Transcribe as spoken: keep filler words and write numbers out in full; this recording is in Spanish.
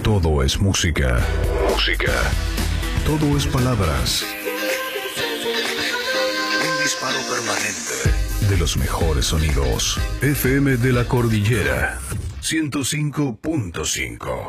Todo es música. Música. Todo es palabras. Un disparo permanente de los mejores sonidos. F M de la Cordillera ciento cinco punto cinco.